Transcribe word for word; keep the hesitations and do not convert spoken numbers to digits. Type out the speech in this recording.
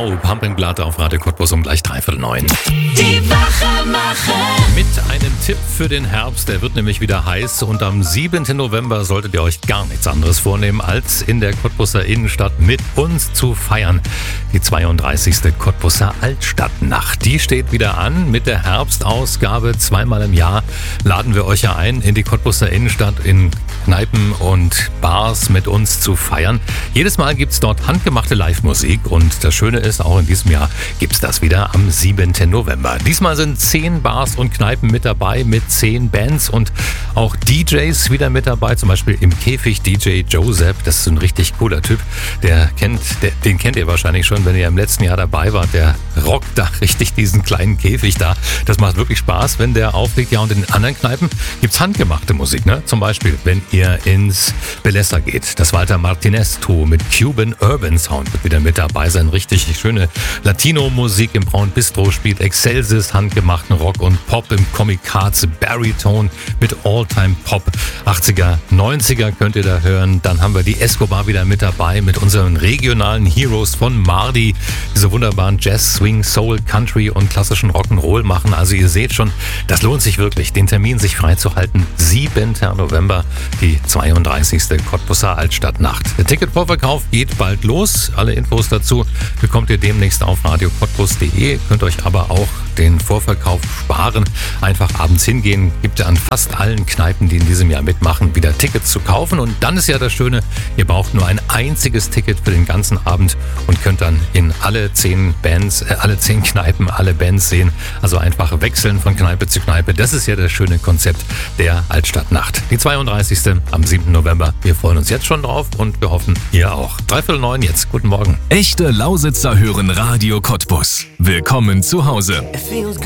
Snow, Pumping Blood auf Radio Cottbus um gleich dreiviertel neun. Die Wachemacher. Mit einem Tipp für den Herbst, der wird nämlich wieder heiß und am siebenten November solltet ihr euch gar nichts anderes vornehmen, als in der Cottbuser Innenstadt mit uns zu feiern. Die zweiunddreißigste Cottbuser Altstadtnacht. Die steht wieder an mit der Herbstausgabe. Zweimal im Jahr laden wir euch ja ein, in die Cottbuser Innenstadt, in Kneipen und Bars mit uns zu feiern. Jedes Mal gibt's dort handgemachte Live-Musik und das Schöne ist, auch in diesem Jahr gibt's das wieder am siebenten November. Diesmal sind zehn Bars und Kneipen mit dabei mit zehn Bands und auch D Js wieder mit dabei, zum Beispiel im Käfig D J Joseph. Das ist ein richtig cooler Typ. Der kennt, der, den kennt ihr wahrscheinlich schon, wenn ihr im letzten Jahr dabei wart. Der rockt da richtig diesen kleinen Käfig da. Das macht wirklich Spaß, wenn der auflegt. Ja, und in den anderen Kneipen gibt's handgemachte Musik, ne? Zum Beispiel, wenn ihr ins Bellessa geht. Das Walter Martinez Trio mit Cuban Urban Sound wird wieder mit dabei sein. Richtig schöne Latino-Musik im Braun Bistro spielt Excelsis, handgemachten Rock und Pop im Kamikaze Baritone mit All-Time Pop. achtziger, neunziger könnt ihr da hören. Dann haben wir die Escobar wieder mit dabei mit unseren regionalen Heroes von Mardi. Diese wunderbaren Jazz, Swing, Soul, Country und klassischen Rock'n'Roll machen. Also ihr seht schon, das lohnt sich wirklich, den Termin sich freizuhalten. siebenten November, die zweiunddreißigste Cottbuser Altstadtnacht. Der Ticketvorverkauf geht bald los. Alle Infos dazu bekommt ihr demnächst auf radio cottbus punkt de. Könnt euch aber auch den Vorverkauf sparen. Einfach abends hingehen. Gibt ja an fast allen Kneipen, die in diesem Jahr mitmachen, wieder Tickets zu kaufen. Und dann ist ja das Schöne, ihr braucht nur ein einziges Ticket für den ganzen Abend und könnt dann in alle zehn Bands, äh, alle zehn Kneipen, alle Bands sehen. Also einfach wechseln von Kneipe zu Kneipe. Das ist ja das schöne Konzept der Altstadtnacht. Die zweiunddreißigste am siebten November. Wir freuen uns jetzt schon drauf und wir hoffen, ihr auch. dreiviertel neun jetzt. Guten Morgen. Echte Lausitzer hören Radio Cottbus. Willkommen zu Hause.